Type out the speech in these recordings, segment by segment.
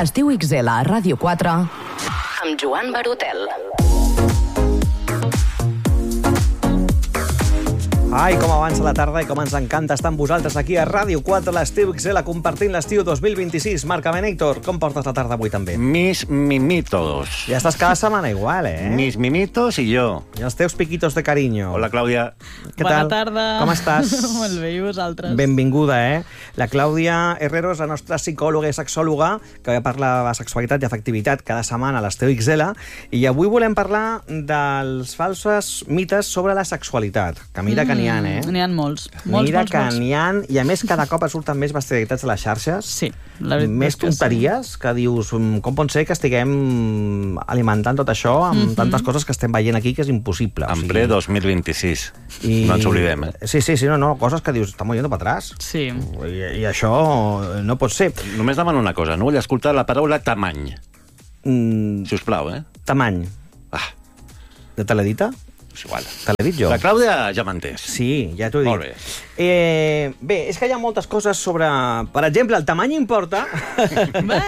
Estiu XL a Ràdio 4 amb Joan Barotel. Ai, com avança la tarda i com ens encanta estar amb vosaltres aquí a Ràdio 4, l'Estiu XL, compartint l'estiu 2026. Marc Amenéctor, com portes la tarda avui també? Mis mimitos. Ja estàs cada setmana igual, Mis mimitos i jo. I els teus piquitos de carinyo. Hola, Clàudia. Què Bona tal? tarda. Com estàs? Molt bé, i vosaltres? Benvinguda, La Clàudia Herrero és la nostra psicòloga i sexòloga que parla de sexualitat i afectivitat cada setmana a l'Estiu XL, i avui volem parlar dels falsos mites sobre la sexualitat, que mira que n'hi ha, N'hi ha molts. Mira que molts. n'hi ha, i a més cada cop surten més bestialitats a les xarxes, Sí, la veritat més és que tonteries, que dius, com pot ser que estiguem alimentant tot això amb tantes coses que estem veient aquí que és impossible. En ple 2026. No ens oblidem, Sí, no, coses que dius, estamos yendo para atrás. Sí. I això no pot ser. Només demano una cosa, no vull escoltar la paraula tamany. Si us plau, Tamany. Ja te l'he dita? És igual. Te l'he dit jo? La Clàudia ja m'ha entès. Sí, ja t'ho he dit. Molt bé. Bé, és que hi ha moltes coses sobre... Per exemple, el tamany importa. Bé.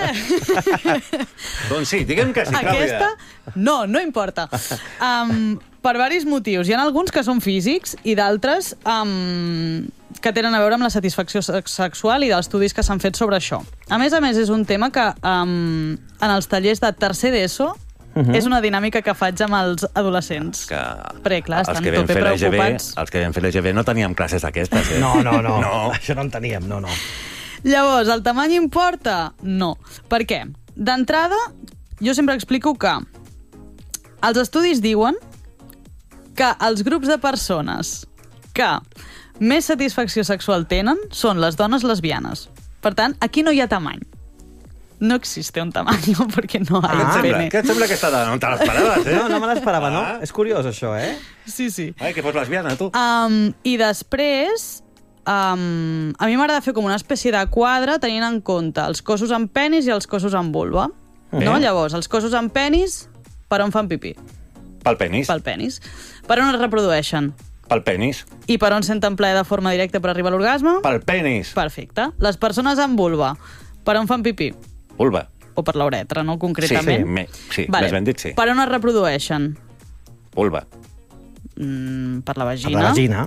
Doncs sí, diguem que sí, Clàudia. Aquesta, no importa. Per diversos motius. Hi ha alguns que són físics i d'altres que tenen a veure amb la satisfacció sexual i dels estudis que s'han fet sobre això. A més, és un tema que en els tallers de tercer d'ESO és una dinàmica que faig amb els adolescents. Perquè, clar, estan tope preocupats. Els que vam fer l'EGB no teníem classes d'aquestes, No. Això no en teníem, no. Llavors, el tamany importa? No. Per què? D'entrada, jo sempre explico que els estudis diuen que els grups de persones que més satisfacció sexual tenen són les dones lesbianes. Per tant, aquí no hi ha tamany. No existe un tamaño porque no hay pene. Què et sembla aquesta dada? No te l'esperaves, No me l'esperava, no? És curiós, això, Sí. Ai, que fos lesbiana, tu. I després, a mi m'agrada fer com una espècie de quadre tenint en compte els cossos amb penis i els cossos amb vulva. No? Llavors, els cossos amb penis, per on fan pipí? Pel penis. Pel penis. Per on es reprodueixen? Pel penis. I per on senten plaer de forma directa per arribar a l'orgasme? Pel penis. Perfecte. Les persones amb vulva, per on fan pipí? Vulva. O per la uretra, no? Concretament. Sí, més ben dit, sí. Per on es reprodueixen? Vulva. Per la vagina. Per la vagina.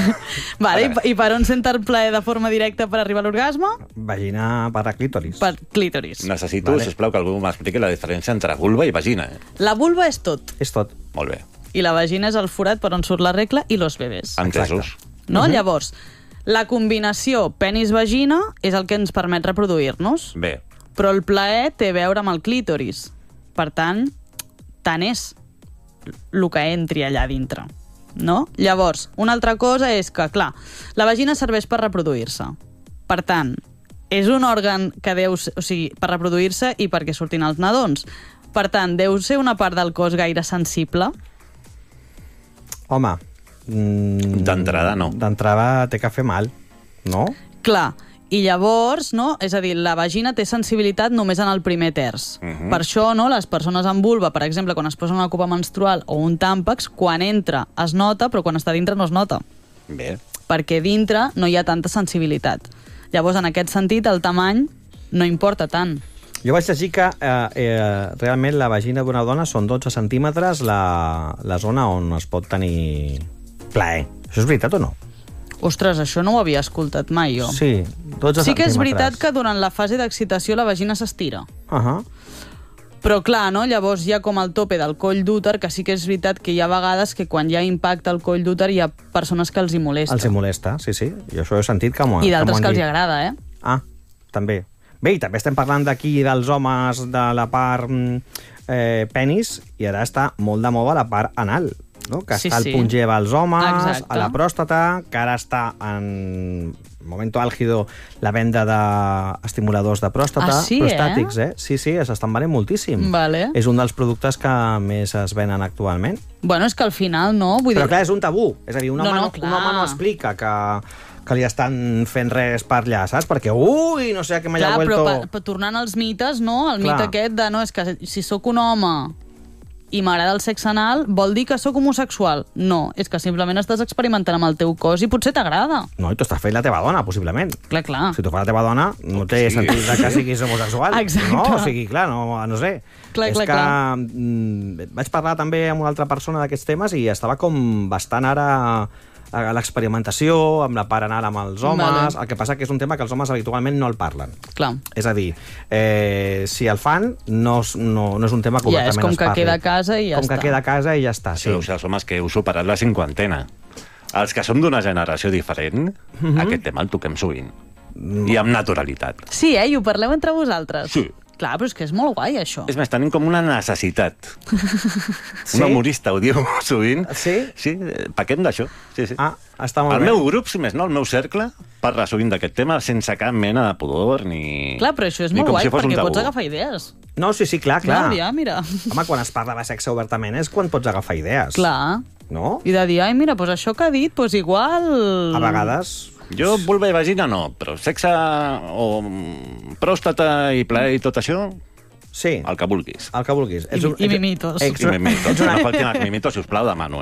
I per on senten plaer de forma directa per arribar a l'orgasme? Vagina per la clítoris. Per clítoris. Necessito, sisplau, que algú m'expliqui la diferència entre vulva i vagina. La vulva és tot. És tot. Molt bé. I la vagina és el forat per on surt la regla i los bebès. Entesos. No? Llavors, la combinació penis-vagina és el que ens permet reproduir-nos. Bé. Però el plaer té a veure amb el clítoris. Per tant és el que entri allà dintre. No? Llavors, una altra cosa és que, clar, la vagina serveix per reproduir-se. Per tant, és un òrgan que per reproduir-se i perquè surtin els nadons. Per tant, deu ser una part del cos gaire sensible? Home... D'entrada, no. D'entrada té que fer mal, no? Clar. I llavors, no? És a dir, la vagina té sensibilitat només en el primer terç. Per això, no, les persones amb vulva, per exemple, quan es posa una copa menstrual o un tàmpax, quan entra es nota, però quan està dintre no es nota. Bé. Perquè dintre no hi ha tanta sensibilitat. Llavors, en aquest sentit, el tamany no importa tant. Jo vaig llegir que realment la vagina d'una dona són 12 centímetres la zona on es pot tenir plaer. Això és veritat o no? Ostres, això no ho havia escoltat mai, jo. Sí, 12 Sí que és centímetres. veritat que durant la fase d'excitació la vagina s'estira. Uh-huh. Però clar, no? Llavors hi ha com el tope del coll d'úter, que sí que és veritat que hi ha vegades que quan hi ha impacte al coll d'úter hi ha persones que els hi molesta. Els hi molesta, sí. I això he sentit que m'ho han dit. I d'altres que els hi agrada, Ah, també. Bé, i també estem parlant d'aquí dels homes de la part penis, i ara està molt de moda la part anal, no? Que està el punt G als homes, a la pròstata, que ara està en momento álgido la venda d'estimuladors de pròstata, prostàtics, Sí, s'estan venent moltíssim. Vale. És un dels productes que més es venen actualment. Bueno, és que al final, no? Però clar, és un tabú. És a dir, un home no explica que li estan fent res per allà, saps? Perquè, no sé a què m'ha vuelto... Clar, però tornant als mites, no? El mite aquest de, no, és que si sóc un home i m'agrada el sexe anal, vol dir que sóc homosexual? No, és que simplement estàs experimentant amb el teu cos i potser t'agrada. No, i t'ho estàs fent la teva dona, possiblement. Clar. Si t'ho fa la teva dona, no té sentit que siguis homosexual. Exacte. No, o sigui, clar, no sé. És que vaig parlar també amb una altra persona d'aquests temes i estava com bastant ara a l'experimentació, amb la part anal amb els homes. El que passa que és un tema que els homes habitualment no el parlen. Clar. És a dir, si el fan, no és un tema que obertament es parli. És com que queda a casa i ja està. Com que queda a casa i ja està, sí. Els homes que heu superat la cinquantena. Els que som d'una generació diferent, aquest tema el toquem sovint. I amb naturalitat. Sí, i ho parleu entre vosaltres? Sí. Clar, però és que és molt guai, això. És més, tenim com una necessitat. Sí? Un humorista ho diu sovint. Sí? Sí, paquem d'això. Sí. Ah, està molt bé. El meu grup, si més no, el meu cercle, parla sovint d'aquest tema sense cap mena de pudor ni... Clar, però això és molt guai, perquè pots agafar idees. No, sí, clar. No, ja, mira. Home, quan es parla de sexe obertament és quan pots agafar idees. Clar. No? I de dir, ai, mira, doncs això que ha dit, doncs igual... A vegades... Jo, vulva i vagina no, però sexe o pròstata i plaer i tot això... Sí. El que vulguis. El que vulguis. I mimitos. I mimitos. No faltin els mimitos, sisplau, demano,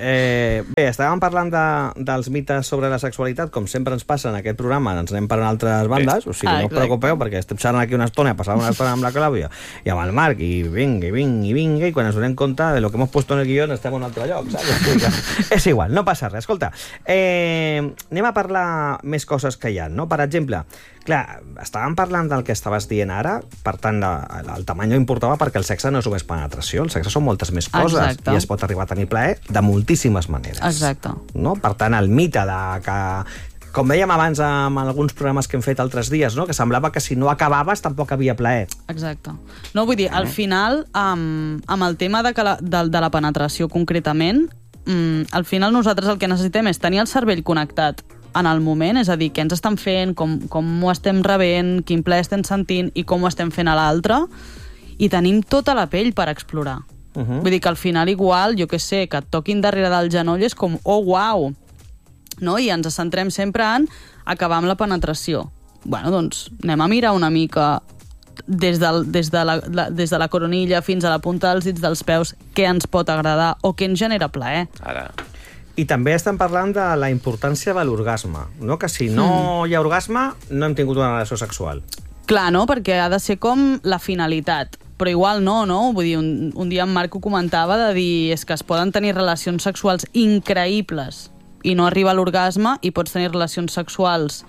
Bé, estàvem parlant dels mites sobre la sexualitat, com sempre ens passa en aquest programa, ens anem per altres bandes, o sigui, no us preocupeu, perquè estem xerrant aquí una estona, passant una estona amb la Clàudia i amb el Marc, i vinga, i quan ens donem compte de lo que hemos puesto en el guión estem en un altre lloc, saps? És igual, no passa res. Escolta, anem a parlar més coses que hi ha, no? Per exemple, clar, estàvem parlant del que estaves dient ara, per tant, el tamany no importava perquè el sexe no és només penetració, el sexe són moltes més coses. Exacte. I es pot arribar a tenir plaer de moltíssimes maneres. Exacte. No? Per tant, el mite de que, com dèiem abans amb alguns programes que hem fet altres dies, no? Que semblava que si no acabaves tampoc havia plaer. Exacte. No, vull dir, al final, amb el tema de la penetració concretament, al final nosaltres el que necessitem és tenir el cervell connectat en el moment, és a dir, què ens estan fent, com ho estem rebent, quin plaer estem sentint i com ho estem fent a l'altre, i tenim tota la pell per explorar. Vull dir que al final igual, jo què sé, que et toquin darrere del genoll és com, oh, uau, no? I ens centrem sempre en acabar amb la penetració. Bueno, doncs anem a mirar una mica des de la coronilla fins a la punta dels dits dels peus què ens pot agradar o què ens genera plaer. Ara... I també estem parlant de la importància de l'orgasme, no? Que si no hi ha orgasme, no hem tingut una relació sexual. Clar, no? Perquè ha de ser com la finalitat. Però igual no? Vull dir, un dia en Marc ho comentava de dir és que es poden tenir relacions sexuals increïbles i no arriba a l'orgasme i pots tenir relacions sexuals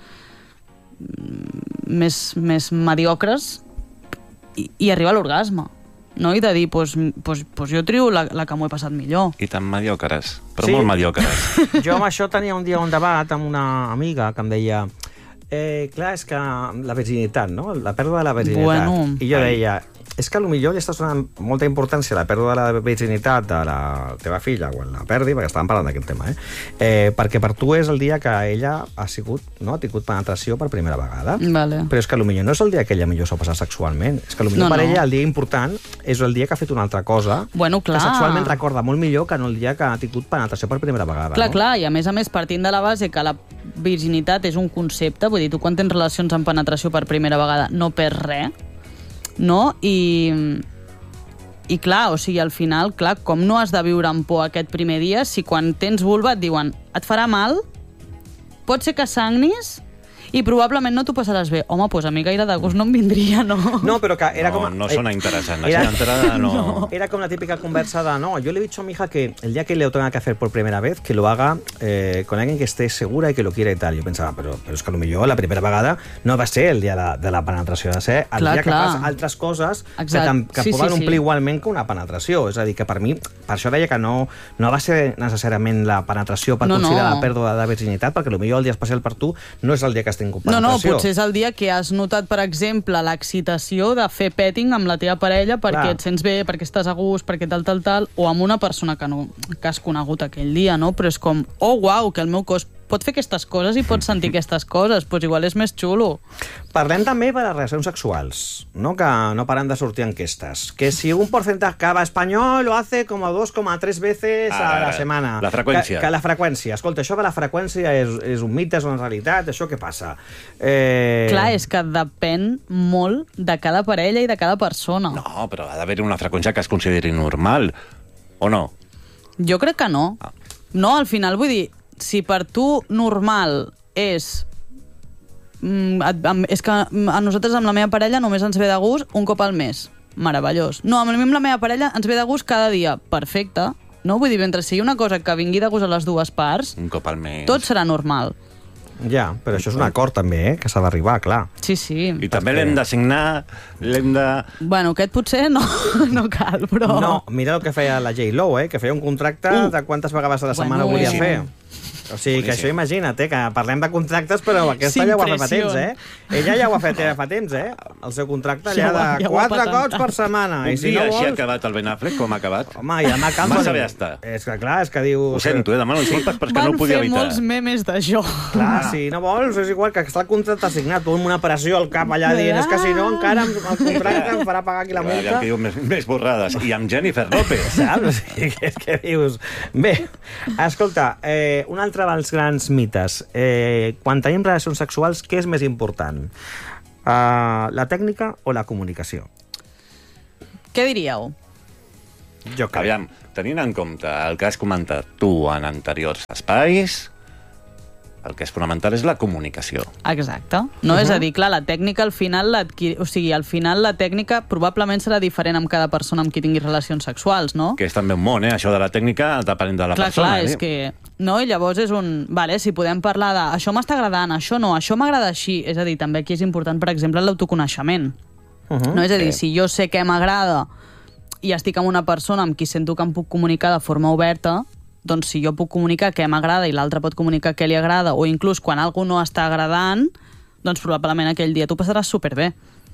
més mediocres i arriba a l'orgasme. No? I de dir, doncs jo trio la que m'ho he passat millor. I tan mediocres, però sí. Molt mediocres. Jo amb això tenia un dia un debat amb una amiga que em deia clar, és que la virginitat, no? La pèrdua de la virginitat. Bueno. I jo deia, és que potser li estàs donant molta importància a la pèrdua de la virginitat de la teva filla quan la perdi, perquè estàvem parlant d'aquest tema, perquè per tu és el dia que ella ha tingut penetració per primera vegada. Vale. Però és que potser no és el dia que ella millor s'ha passat sexualment. És que potser per ella el dia important és el dia que ha fet una altra cosa, que sexualment recorda molt millor que no el dia que ha tingut penetració per primera vegada. Clar, i a més partint de la base que la virginitat és un concepte, vull dir, tu quan tens relacions amb penetració per primera vegada no perds res, no? I clar, o sigui, al final, clar, com no has de viure amb por aquest primer dia si quan tens vulva et diuen et farà mal, pot ser que sagnis i probablement no t'ho passaràs bé. Home, doncs a mi gaire de gust no em vindria, no? No, però que era com... No sona interessant. Entrada, no. Era com la típica conversa de, no, yo le he dicho a mi hija que el día que le lo tenga que hacer por primera vez, que lo haga con alguien que esté segura y que lo quiera y tal. Yo pensaba, però és que potser la primera vegada no va ser el dia de la penetració, ha de ser el dia que fas altres coses que poden omplir igualment que una penetració. És a dir, que per mi, per això deia que no va ser necessàriament la penetració per considerar la pèrdua de virginitat, perquè potser el dia especial per tu no és el dia que has tingut penetració. No, potser és el dia que has notat, per exemple, l'excitació de fer petting amb la teva parella perquè et sents bé, perquè estàs a gust, perquè tal, o amb una persona que has conegut aquell dia, no? Però és com, oh, uau, que el meu cos pot fer aquestes coses i pot sentir aquestes coses, doncs igual és més xulo. Parlem també de les relacions sexuals, no? Que no paren de sortir enquestes. Que si un porcentaje cada espanyol lo hace como 2,3 veces a la setmana. La freqüència. Que la freqüència. Escolta, això de la freqüència és un mite, és una realitat, això què passa? Clar, és que depèn molt de cada parella i de cada persona. No, però ha d'haver una freqüència que es consideri normal, o no? Jo crec que no. No, al final, vull dir, si per tu normal és... és que a nosaltres amb la meva parella només ens ve de gust un cop al mes. Meravellós. No, a mi amb la meva parella ens ve de gust cada dia. Perfecte. No? Vull dir, mentre sigui una cosa que vingui de gust a les dues parts, Un cop al mes. tot serà normal. Ja, però això és un acord també, que s'ha d'arribar, clar. Sí, sí. I també l'hem de signar, l'hem de... Bueno, aquest potser no, no cal, però... No, mira el que feia la J-Lo, que feia un contracte de quantes vegades a la setmana ho volia fer. O sigui, que això imagina't, que parlem de contractes, però aquesta ja ho ha fet fa temps, Ella ja ho ha fet fa temps, El seu contracte allà de 4 cops per setmana. Un I si dia no així ha vols... acabat el Ben Affleck, com ha acabat? Home, i demà cal... Massa bé està. És que clar, és que diu... Ho sento, demano disculpes, però és que no ho podia evitar. Van fer molts memes d'això. Clar, si no vols, és igual que està el contracte assignat, tu amb una pressió al cap allà dient, és que si no encara el contracte em farà pagar aquí la multa. Ja que diu més borrades. I amb Jennifer López. Saps? O sigui, és que dius... Bé, escolta, un altre dels grans mites. Quan tenim relacions sexuals, què és més important? La tècnica o la comunicació? Què diríeu? Jo crec. Aviam, tenint en compte el que has comentat tu en anteriors espais, el que és fonamental és la comunicació. Exacte. No? És a dir, clar, la tècnica al final o sigui, al final la tècnica probablement serà diferent amb cada persona amb qui tingui relacions sexuals, no? Que és també un món, això de la tècnica, depenent de la persona. Clar, és que... No? I llavors és un... Vale, si podem parlar de això m'està agradant, això no, això m'agrada així. És a dir, també aquí és important, per exemple, l'autoconeixement. No? És a dir, si jo sé què m'agrada i estic amb una persona amb qui sento que em puc comunicar de forma oberta, doncs si jo puc comunicar què m'agrada i l'altre pot comunicar què li agrada, o inclús quan algú no està agradant, doncs probablement aquell dia tu passaràs superbé.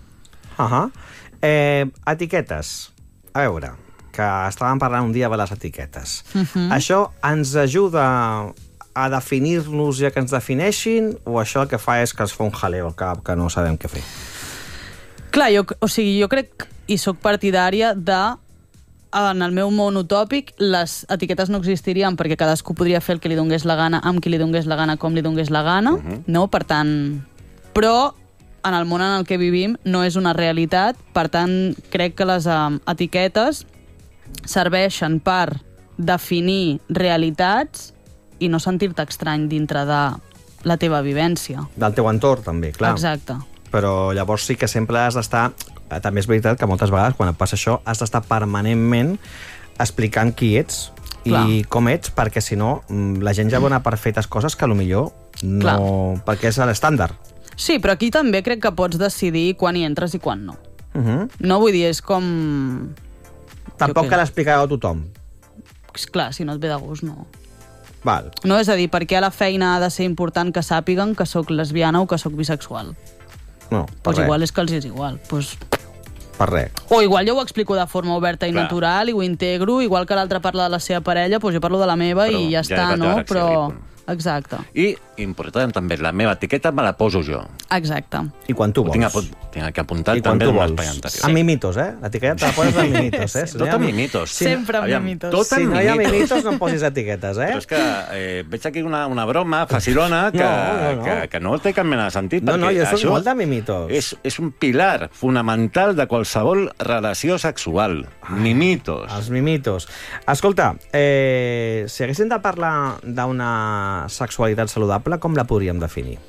Etiquetes. A veure, que estàvem parlant un dia de les etiquetes. Això ens ajuda a definir-nos i a que ens defineixin, o això el que fa és que es fa un jaleo al cap, que no sabem què fer? Clar, jo crec i sóc partidària de... En el meu món utòpic, les etiquetes no existirien perquè cadascú podria fer el que li donés la gana, amb qui li donés la gana, com li donés la gana, no? Per tant... Però en el món en el que vivim no és una realitat, per tant, crec que les etiquetes serveixen per definir realitats i no sentir-te estrany dintre de la teva vivència. Del teu entorn, també, clar. Exacte. Però llavors sí que sempre has d'estar... També és veritat que moltes vegades, quan et passa això, has d'estar permanentment explicant qui ets i com ets, perquè si no, la gent ja dona per fetes coses que potser no... Perquè és l'estàndard. Sí, però aquí també crec que pots decidir quan hi entres i quan no. No vull dir, és com... Tampoc cal explicar-ho a tothom. Clar, si no et ve de gust, no. Val. No, és a dir, perquè a la feina ha de ser important que sàpiguen que sóc lesbiana o que sóc bisexual. No, per res. Igual és que els és igual. Per res. O igual jo ho explico de forma oberta i natural i ho integro, igual que l'altre parla de la seva parella, jo parlo de la meva i ja està, no? Però... Exacte. I, important també, la meva etiqueta me la poso jo. Exacte. I quan tu vols. Tinc aquí apuntat també en l'espai anterior. Amb mimitos, L'etiqueta te la poses amb mimitos, Tot amb mimitos. Sempre amb mimitos. Si no hi ha mimitos, no em posis etiquetes, Però és que veig aquí una broma facilona que no té cap mena de sentit. No, jo soc molt de mimitos. És un pilar fonamental de qualsevol relació sexual. Mimitos. Els mimitos. Escolta, si haguéssim de parlar d'una sexualitat saludable, com la podríem definir?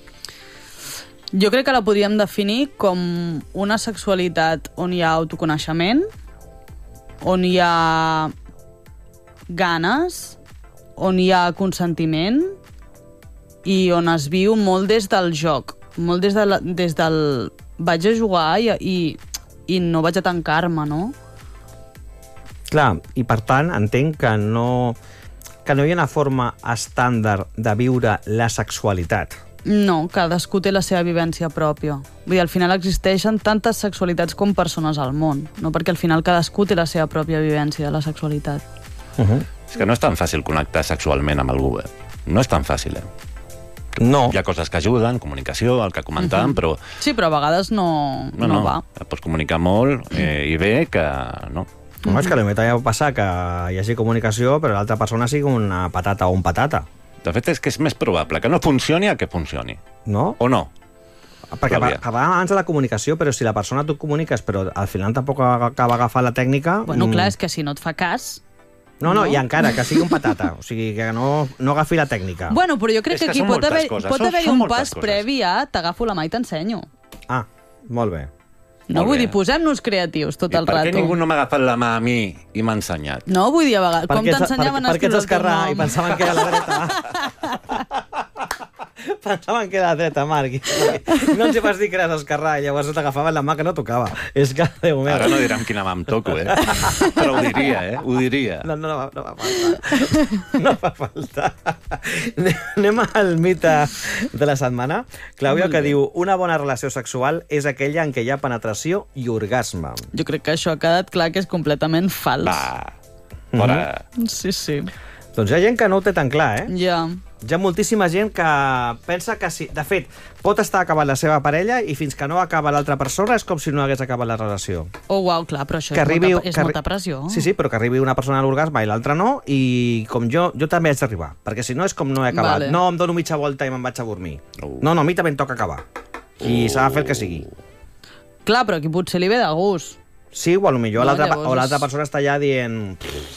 Jo crec que la podríem definir com una sexualitat on hi ha autoconeixement, on hi ha ganes, on hi ha consentiment i on es viu molt des del joc, molt des del vaig a jugar i no vaig a tancar-me, no? Clar, i per tant entenc que no hi ha una forma estàndard de viure la sexualitat. No, cadascú té la seva vivència pròpia. Vull dir, al final existeixen tantes sexualitats com persones al món, no? Perquè al final cadascú té la seva pròpia vivència de la sexualitat. És que no és tan fàcil connectar sexualment amb algú, No és tan fàcil, No. Hi ha coses que ajuden, comunicació, el que comentàvem, però... Sí, però a vegades no va. Pots comunicar molt i bé que no. No, és que potser també pot passar que hi hagi comunicació, però l'altra persona sigui una patata o un patata. De fet, és que és més probable que no funcioni que funcioni. No? O no? Perquè parlàvem abans de la comunicació, però si la persona tu comuniques, però al final tampoc acaba agafant la tècnica... Bueno, clar, és que si no et fa cas... No, i encara, que sigui un patata, o sigui, que no agafi la tècnica. Bueno, però jo crec que aquí pot haver-hi un pas previ a t'agafo la mà i t'ensenyo. Ah, molt bé. No, vull dir, posem-nos creatius tot el rato. Per què ningú no m'ha agafat la mà a mi i m'ha ensenyat? No, vull dir, a vegades, com t'ensenyaven a escriure el teu nom. I pensaven que era la dreta. Pensaven que era la dreta, Marc. No ens hi vas dir que eres esquerrà i llavors t'agafaven la mà que no tocava. És que, Déu meu. Ara no direm quina mà em toco, Però ho diria, Ho diria. No fa falta. No fa falta. Anem al mite de la setmana. Clàudia, que diu: una bona relació sexual és aquella en què hi ha penetració i orgasme. Jo crec que això ha quedat clar que és completament fals. Fora. Sí. Doncs hi ha gent que no ho té tan clar, Ja. Hi ha moltíssima gent que pensa que sí. De fet, pot estar acabant la seva parella i fins que no acaba l'altra persona és com si no hagués acabat la relació. Oh, uau, clar, però això és molta pressió. Sí, però que arribi una persona a l'orgasme i l'altra no, i com jo també haig d'arribar, perquè si no és com no he acabat. Vale. No, em dono mitja volta i me'n vaig a dormir. No, a mi també em toca acabar. I s'ha de fer el que sigui. Clar, però aquí potser li ve de gust. Sí, o potser l'altra persona està allà dient...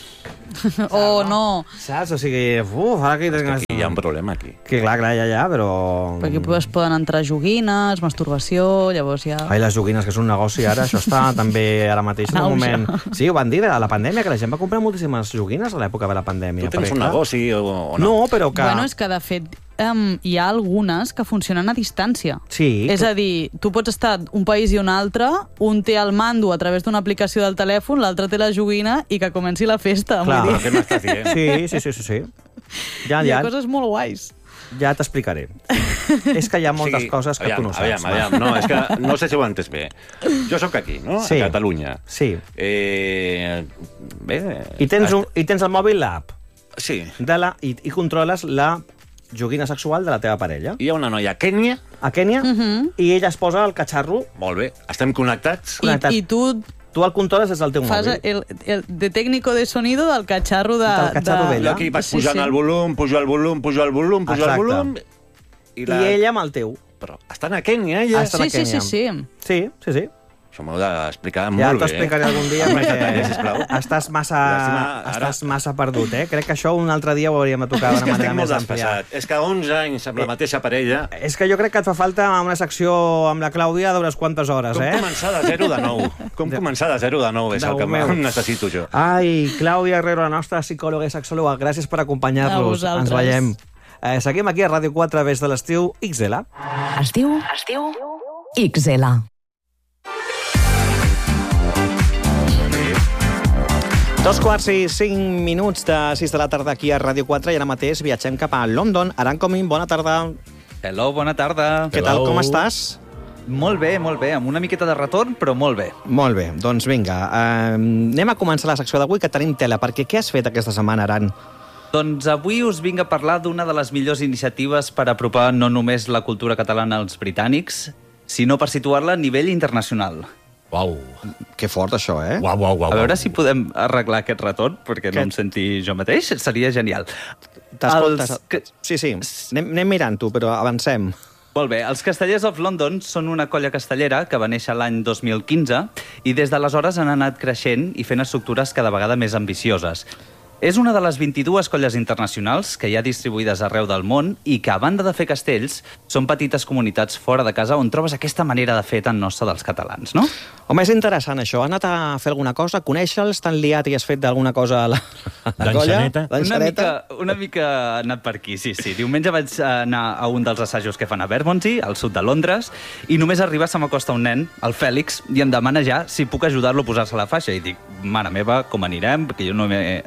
Oh, no. Saps? O sigui, ara que... Aquí hi ha un problema, aquí. Que clar, ja, però... Perquè es poden entrar joguines, masturbació, llavors ja... Ai, les joguines, que és un negoci ara, això està també ara mateix en un moment... Sí, ho van dir a la pandèmia, que la gent va comprar moltíssimes joguines a l'època de la pandèmia. Tu tens un negoci o no? No, però que... Bueno, és que de fet hi ha algunes que funcionen a distància. Sí. És a dir, tu pots estar un país i un altre, un té el mando a través d'una aplicació del telèfon, l'altre té la joguina i que comenci la festa. Clar, què m'estàs dient? Sí. Ja, hi ha coses molt guais. Ja t'explicaré. És que hi ha moltes coses que tu no saps. Aviam. No, és que no sé si ho entès bé. Jo sóc aquí, no? Sí. A Catalunya. Sí. Bé... I tens el mòbil, l'app. Sí. I controles la joguina sexual de la teva parella. Hi ha una noia a Kènia. A Kènia, i ella es posa el catxarro. Molt bé. Estem connectats. I tu el controles des del teu mòbil. Fas el técnico de sonido del catxarro del catxarro d'ella. Jo aquí vaig pujant el volum, pujo el volum... I ella amb el teu. Però estan a Kènia, ella. Sí. Sí. Això m'ho heu d'explicar molt bé. Ja t'ho explicaré algun dia, perquè sisplau. estàs massa perdut, Crec que això un altre dia ho hauríem de tocar d'una manera més àmplia. És que 11 anys amb la mateixa parella... És que jo crec que et fa falta una secció amb la Clàudia d'unes quantes hores, Com començar de 0 de 9. Com començar de 0 de 9 és el que necessito jo. Ai, Clàudia Herrero, la nostra psicòloga i sexòloga, gràcies per acompanyar-nos. Ens veiem. Seguim aquí a Ràdio 4 des de l'estiu XL. Es diu XL. 2:05 de 6 de la tarda aquí a Ràdio 4 i ara mateix viatgem cap a London. Aran Comín, bona tarda. Hello, bona tarda. Què tal, com estàs? Molt bé, amb una miqueta de retorn, però molt bé. Molt bé, doncs vinga, anem a començar la secció d'avui, que tenim tela, perquè què has fet aquesta setmana, Aran? Doncs avui us vinc a parlar d'una de les millors iniciatives per apropar no només la cultura catalana als britànics, sinó per situar-la a nivell internacional. Uau. Que fort, això, Uau. A veure si podem arreglar aquest retorn, perquè no em senti jo mateix, seria genial. Sí, anem mirant-ho, però avancem. Molt bé, els Castellers of London són una colla castellera que va néixer l'any 2015 i des d'aleshores han anat creixent i fent estructures cada vegada més ambicioses. És una de les 22 colles internacionals que hi ha distribuïdes arreu del món i que, a banda de fer castells, són petites comunitats fora de casa on trobes aquesta manera de fer tan nostra dels catalans, no? Home, és interessant, això. Has anat a fer alguna cosa? Conèixer-los? T'han liat i has fet alguna cosa a la colla? Una mica ha anat per aquí, sí. Diumenge vaig anar a un dels assajos que fan a Bermondsey, al sud de Londres, i només arribar se m'acosta un nen, el Fèlix, i em demana ja si puc ajudar-lo a posar-se la faixa. I dic, mare meva, com anirem? Perquè jo no em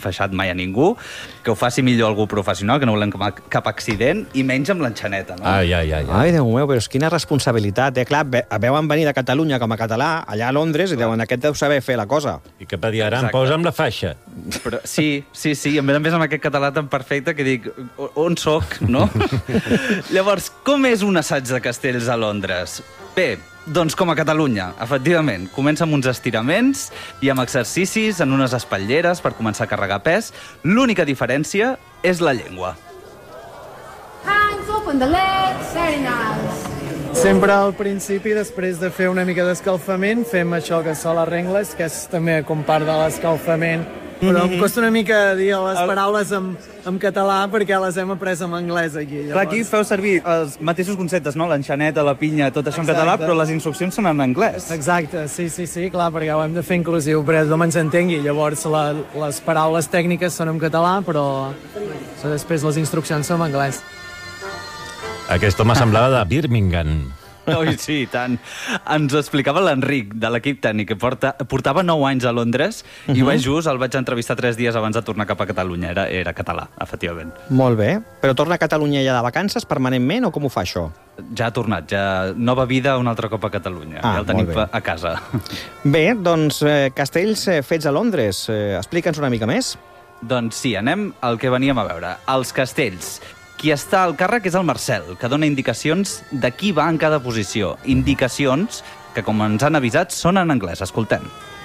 faixat mai a ningú, que ho faci millor algú professional, que no volem cap accident, i menys amb l'enxaneta, no? Ai, Déu meu, però és quina responsabilitat, Clar, veuen venir de Catalunya com a català, allà a Londres, i deuen, aquest deu saber fer la cosa. I què pediaran? Posa'm la faixa. Però, sí, i a més amb aquest català tan perfecte que dic, on soc, no? Llavors, com és un assaig de castells a Londres? Bé, doncs com a Catalunya, efectivament. Comença amb uns estiraments i amb exercicis en unes espatlleres per començar a carregar pes. L'única diferència és la llengua. Hands, open the legs, very nice. Sempre al principi, després de fer una mica d'escalfament, fem això que són les rengles, que és també com part de l'escalfament. Però em costa una mica dir les paraules en català perquè les hem après en anglès aquí. Clar, aquí feu servir els mateixos conceptes, no? L'enxaneta, la pinya, tot això en català, però les instruccions són en anglès. Exacte, sí, clar, perquè ho hem de fer inclusiu, perquè tothom ens entengui. Llavors, les paraules tècniques són en català, però després les instruccions són en anglès. Aquest home semblava de Birmingham. Oi, sí, tant. Ens ho explicava l'Enric, de l'equip tècnic, que portava 9 anys a Londres i vaig just, el vaig entrevistar 3 dies abans de tornar cap a Catalunya. Era català, efectivament. Molt bé. Però torna a Catalunya ja de vacances permanentment o com ho fa això? Ja ha tornat, ja nova vida un altre cop a Catalunya. Ja el tenim a casa. Bé, doncs castells fets a Londres. Explica'ns una mica més. Doncs sí, anem al que veníem a veure. Els castells. Qui està al càrrec és el Marcel, que dona indicacions de qui va en cada posició. Indicacions que, com ens han avisat, són en anglès. Escoltem.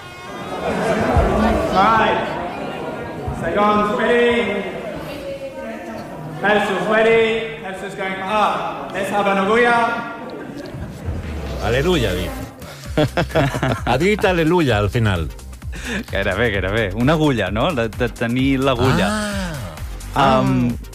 Right. Seconds ready. Pedestals ready. Pedestals going up. Let's have an aleluya. Aleluya, ha dit. Ha dit aleluya al final. Gairebé. Una agulla, no? De tenir l'agulla.